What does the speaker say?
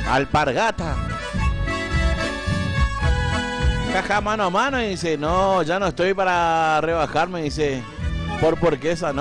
Alpargata. Caja mano a mano y dice, no, ya no estoy para rebajarme, dice, por porquesa, no.